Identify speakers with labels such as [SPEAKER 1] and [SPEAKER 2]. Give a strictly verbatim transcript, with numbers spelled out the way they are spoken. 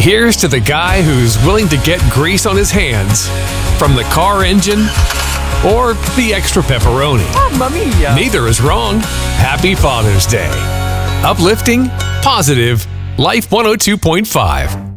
[SPEAKER 1] Here's to the guy who's willing to get grease on his hands, from the car engine or the extra pepperoni.
[SPEAKER 2] Mamma mia!
[SPEAKER 1] Neither is wrong. Happy Father's Day. Uplifting, positive, Life one oh two point five.